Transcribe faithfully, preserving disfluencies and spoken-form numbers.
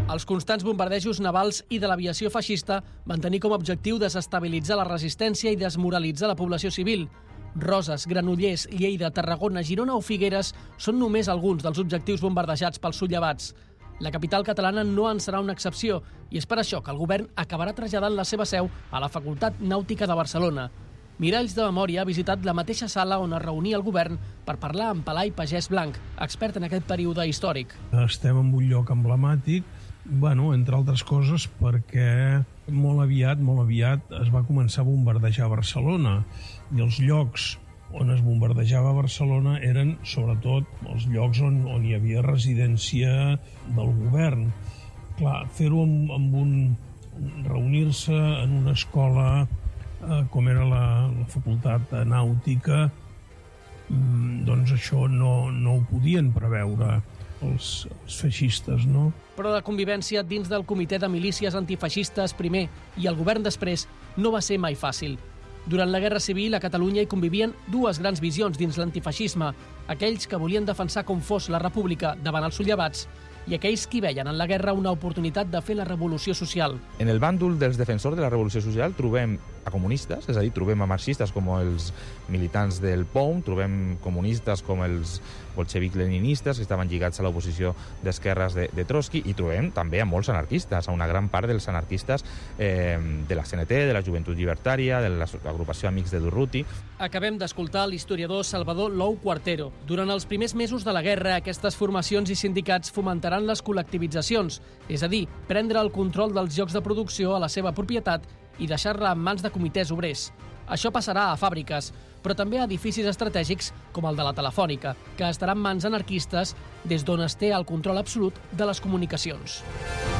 Els constants bombardejos navals i de l'aviació feixista van tenir com a objectiu desestabilitzar la resistència i desmoralitzar la població civil. Roses, Granollers, Lleida, Tarragona, Girona o Figueres són només alguns dels objectius bombardejats pels subllevats. La capital catalana no en serà una excepció i és per això que el govern acabarà traslladant la seva seu a la Facultat Nàutica de Barcelona. Miralls de Memòria ha visitat la mateixa sala on es reunia el govern per parlar amb Pelai Pagès Blanc, expert en aquest període històric. Estem en un lloc emblemàtic, bueno, entre altres coses perquè molt aviat, molt aviat es va començar a bombardejar Barcelona i els llocs on es bombardejava Barcelona eren sobretot els llocs on, on hi havia residència del govern. Clar, fer-ho amb, amb un... reunir-se en una escola eh, com era la, la facultat nàutica, doncs això no, no ho podien preveure els, els feixistes, no? Però la convivència dins del comitè de milícies antifeixistes primer i el govern després no va ser mai fàcil. Durant la Guerra Civil a Catalunya hi convivien dues grans visions dins l'antifeixisme, aquells que volien defensar com fos la república davant els subllevats i aquells que veien en la guerra una oportunitat de fer la revolució social. En el bàndol dels defensors de la revolució social trobem a comunistes, és a dir, trobem a marxistes com els militants del P O M, trobem comunistes com els bolxevics-leninistes que estaven lligats a l'oposició d'esquerres de, de Trotsky, i trobem també a molts anarquistes, a una gran part dels anarquistes eh, de la C N T, de la Joventut Llibertària, de l'agrupació Amics de Durruti. Acabem d'escoltar l'historiador Salvador Lou Quartero. Durant els primers mesos de la guerra, aquestes formacions i sindicats fomentaran les col·lectivitzacions, és a dir, prendre el control dels llocs de producció a la seva propietat i deixar-la en mans de comitès obrers. Això passarà a fàbriques, però també a edificis estratègics com el de la Telefònica, que estarà en mans anarquistes des d'on es té el control absolut de les comunicacions.